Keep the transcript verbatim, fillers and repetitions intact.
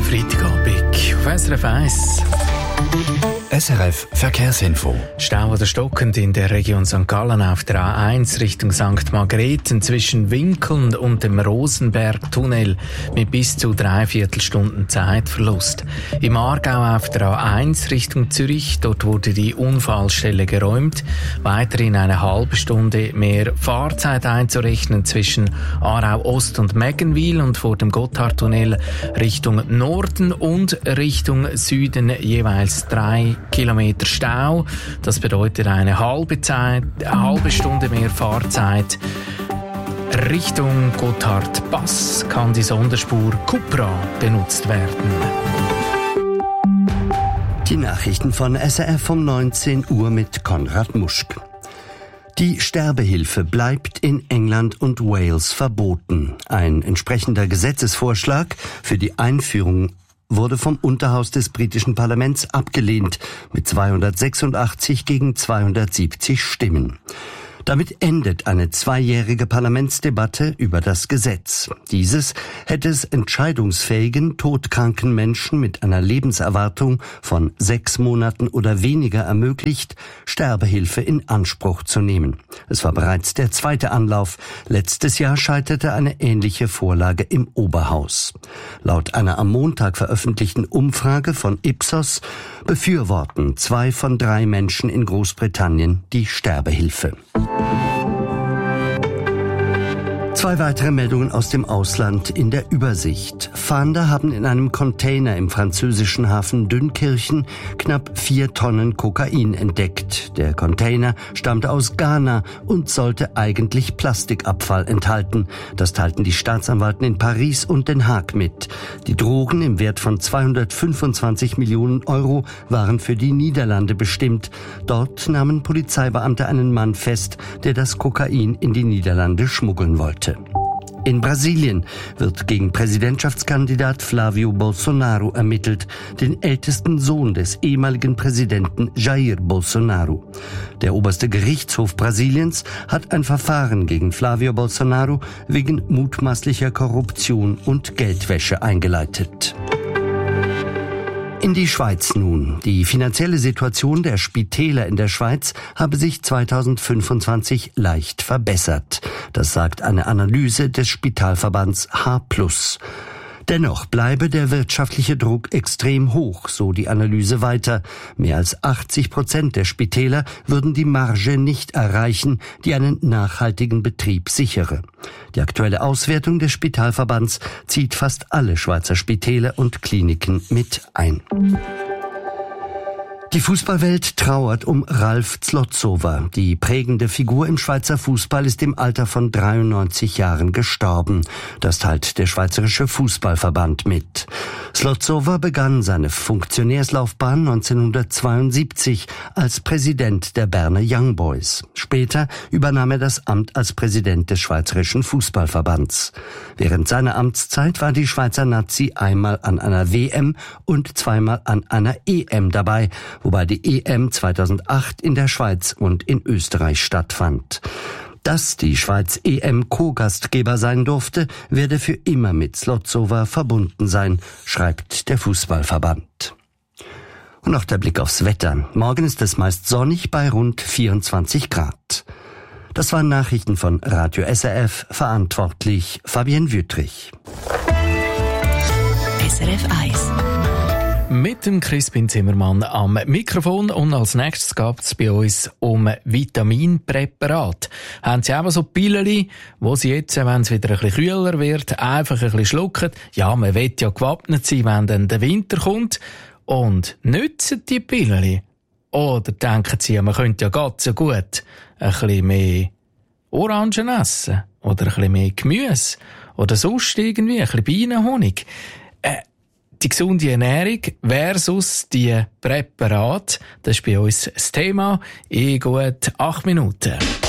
Freitagabend auf S R F eins. S R F Verkehrsinfo. Stau oder stockend in der Region Sankt Gallen auf der A eins Richtung Sankt Margrethen zwischen Winkeln und dem Rosenbergtunnel mit bis zu dreiviertel Stunden Zeitverlust. Im Aargau auf der A eins Richtung Zürich, dort wurde die Unfallstelle geräumt. Weiterhin eine halbe Stunde mehr Fahrzeit einzurechnen zwischen Aarau Ost und Meggenwil und vor dem Gotthardtunnel Richtung Norden und Richtung Süden jeweils drei Kilometer Stau. Das bedeutet eine halbe Zeit, eine halbe Stunde mehr Fahrzeit. Richtung Gotthard-Pass kann die Sonderspur Cupra benutzt werden. Die Nachrichten von S R F um neunzehn Uhr mit Konrad Muschk. Die Sterbehilfe bleibt in England und Wales verboten. Ein entsprechender Gesetzesvorschlag für die Einführung wurde vom Unterhaus des britischen Parlaments abgelehnt, mit zweihundertsechsundachtzig gegen zweihundertsiebzig Stimmen. Damit endet eine zweijährige Parlamentsdebatte über das Gesetz. Dieses hätte es entscheidungsfähigen, todkranken Menschen mit einer Lebenserwartung von sechs Monaten oder weniger ermöglicht, Sterbehilfe in Anspruch zu nehmen. Es war bereits der zweite Anlauf. Letztes Jahr scheiterte eine ähnliche Vorlage im Oberhaus. Laut einer am Montag veröffentlichten Umfrage von Ipsos befürworten zwei von drei Menschen in Großbritannien die Sterbehilfe. Zwei weitere Meldungen aus dem Ausland in der Übersicht. Fahnder haben in einem Container im französischen Hafen Dünkirchen knapp vier Tonnen Kokain entdeckt. Der Container stammte aus Ghana und sollte eigentlich Plastikabfall enthalten. Das teilten die Staatsanwalten in Paris und Den Haag mit. Die Drogen im Wert von zweihundertfünfundzwanzig Millionen Euro waren für die Niederlande bestimmt. Dort nahmen Polizeibeamte einen Mann fest, der das Kokain in die Niederlande schmuggeln wollte. In Brasilien wird gegen Präsidentschaftskandidat Flávio Bolsonaro ermittelt, den ältesten Sohn des ehemaligen Präsidenten Jair Bolsonaro. Der oberste Gerichtshof Brasiliens hat ein Verfahren gegen Flávio Bolsonaro wegen mutmaßlicher Korruption und Geldwäsche eingeleitet. In die Schweiz nun. Die finanzielle Situation der Spitäler in der Schweiz habe sich zweitausendfünfundzwanzig leicht verbessert. Das sagt eine Analyse des Spitalverbands H plus. Dennoch bleibe der wirtschaftliche Druck extrem hoch, so die Analyse weiter. Mehr als achtzig Prozent der Spitäler würden die Marge nicht erreichen, die einen nachhaltigen Betrieb sichere. Die aktuelle Auswertung des Spitalverbands zieht fast alle Schweizer Spitäler und Kliniken mit ein. Die Fußballwelt trauert um Ralf Zlotzowa. Die prägende Figur im Schweizer Fußball ist im Alter von dreiundneunzig Jahren gestorben. Das teilt der Schweizerische Fußballverband mit. Zlotzowa begann seine Funktionärslaufbahn neunzehnhundertzweiundsiebzig als Präsident der Berner Young Boys. Später übernahm er das Amt als Präsident des Schweizerischen Fußballverbands. Während seiner Amtszeit war die Schweizer Nazi einmal an einer W M und zweimal an einer E M dabei, wobei die E M zweitausendacht in der Schweiz und in Österreich stattfand. Dass die Schweiz E M-Co-Gastgeber sein durfte, werde für immer mit Zlotzowa verbunden sein, schreibt der Fußballverband. Und noch der Blick aufs Wetter. Morgen ist es meist sonnig bei rund vierundzwanzig Grad. Das waren Nachrichten von Radio S R F, verantwortlich Fabienne Wüttrich. S R F eins. Mit dem Crispin Zimmermann am Mikrofon und als nächstes geht es bei uns um Vitaminpräparat. Haben Sie auch so Pillen, wo Sie jetzt, wenn es wieder ein bisschen kühler wird, einfach ein bisschen schlucken? Ja, man will ja gewappnet sein, wenn dann der Winter kommt. Und nützen die Pillen? Oder denken Sie, man könnte ja ganz so gut ein bisschen mehr Orangen essen? Oder ein bisschen mehr Gemüse? Oder sonst irgendwie ein bisschen Bienenhonig? Äh, Die gesunde Ernährung versus die Präparate, das ist bei uns das Thema in gut acht Minuten.